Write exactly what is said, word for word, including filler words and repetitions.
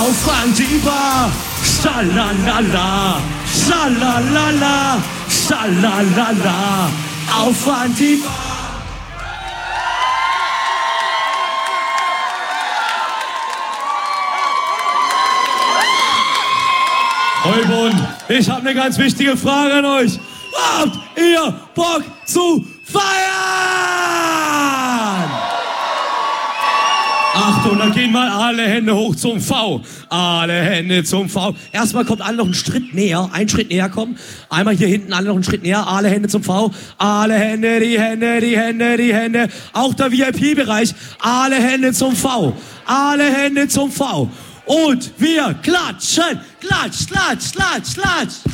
auf an die Bar. Schalalala, schalalala, schalalala, auf an die Bar. Heubund, ich habe eine ganz wichtige Frage an euch. Habt ihr Bock zu feiern? Achtung, da gehen mal alle Hände hoch zum V. Alle Hände zum V. Erstmal kommt alle noch einen Schritt näher. Einen Schritt näher kommen. Einmal hier hinten alle noch einen Schritt näher. Alle Hände zum V. Alle Hände, die Hände, die Hände, die Hände. Auch der V I P-Bereich. Alle Hände zum V. Alle Hände zum V. Und wir klatschen. Klatsch, klatsch, klatsch, klatsch.